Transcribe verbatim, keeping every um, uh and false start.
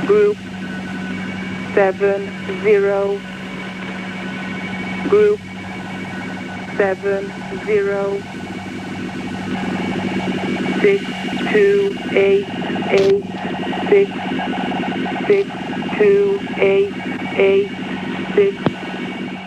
Group seven zero. Group seven zero. Six two eight eight six six two eight eight six.